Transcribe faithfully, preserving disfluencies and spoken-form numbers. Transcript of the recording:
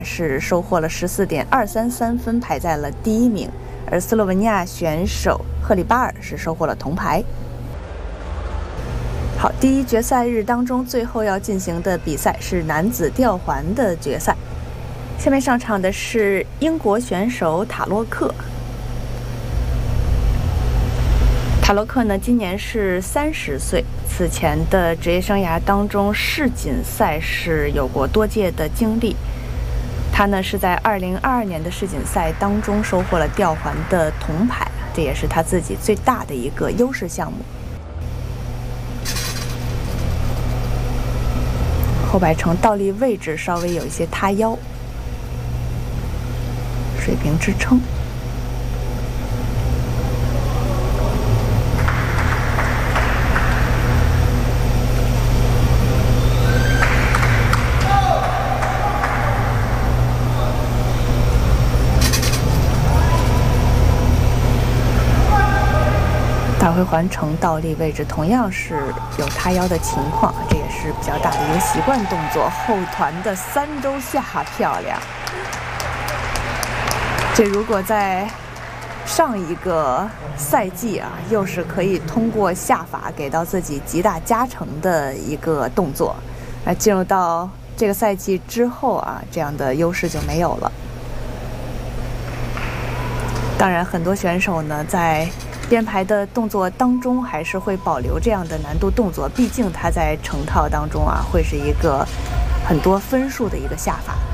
是收获了十四点二三三分，排在了第一名。而斯洛文尼亚选手赫里巴尔是收获了铜牌。好，第一决赛日当中最后要进行的比赛是男子吊环的决赛。下面上场的是英国选手塔洛克。塔洛克呢，今年是三十岁，此前的职业生涯当中，世锦赛是有过多届的经历。他呢是在二零二二年的世锦赛当中收获了吊环的铜牌，这也是他自己最大的一个优势项目。后摆成倒立位置稍微有一些塌腰，水平支撑。大回环成倒立位置，同样是有塌腰的情况，这也是比较大的一个习惯动作。后团的三周下漂亮，这如果在上一个赛季啊，又是可以通过下法给到自己极大加成的一个动作。而进入到这个赛季之后啊，这样的优势就没有了。当然，很多选手呢在编排的动作当中还是会保留这样的难度动作，毕竟它在成套当中啊会是一个很多分数的一个下法。